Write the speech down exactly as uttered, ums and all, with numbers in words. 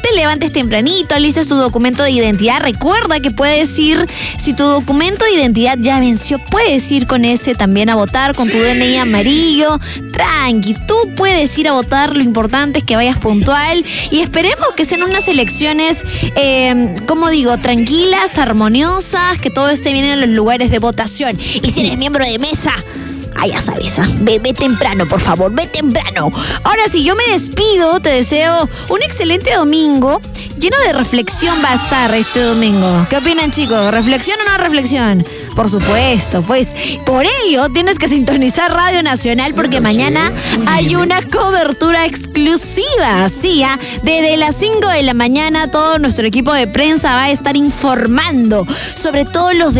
te levantes tempranito, alistes tu documento de identidad. Recuerda que puedes ir, si tu documento de identidad ya venció, puedes ir con ese también a votar, con tu D N I amarillo. Tranqui, tú puedes ir a votar, lo importante es que vayas puntual y esperemos que sean unas elecciones, eh, como digo, tranquilas, armoniosas, que todo esté bien en los lugares de votación. Y si eres miembro de mesa, ah, ya sabes, ¿eh? ve, ve temprano, por favor, ve temprano. Ahora sí, yo me despido, te deseo un excelente domingo, lleno de reflexión va a estar este domingo. ¿Qué opinan, chicos? ¿Reflexión o no reflexión? Por supuesto, pues por ello tienes que sintonizar Radio Nacional porque mañana hay una cobertura exclusiva, sí, ¿eh? Desde las cinco de la mañana todo nuestro equipo de prensa va a estar informando sobre todos los